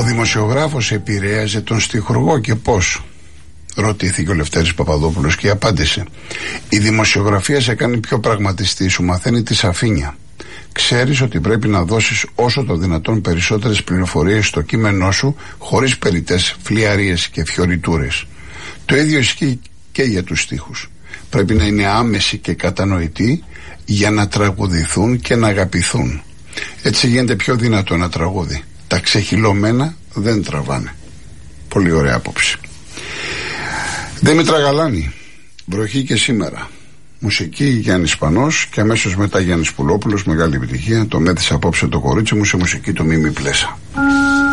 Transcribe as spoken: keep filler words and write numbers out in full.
δημοσιογράφος επηρέαζε τον στιχουργό και πώς? Ρωτήθηκε ο Λευτέρης Παπαδόπουλος και απάντησε: η δημοσιογραφία σε κάνει πιο πραγματιστή, σου μαθαίνει τη σαφήνεια. Ξέρεις ότι πρέπει να δώσεις όσο το δυνατόν περισσότερες πληροφορίες στο κείμενό σου, χωρίς περιττές φλιαρίες και φιωριτούρες. Το ίδιο ισχύει και για τους στίχους. Πρέπει να είναι άμεση και κατανοητοί για να τραγουδηθούν και να αγαπηθούν. Έτσι γίνεται πιο δυνατό ένα τραγούδι. Τα ξεχυλωμένα δεν τραβάνε. Πολύ ωραία άποψη. Δήμητρα Γαλάνη, βροχή και σήμερα. Μουσική Γιάννης Πανός και αμέσως μετά Γιάννης Πουλόπουλος, μεγάλη επιτυχία. Το μέθησα απόψε το κορίτσι μου σε μουσική το Μίμη Πλέσα.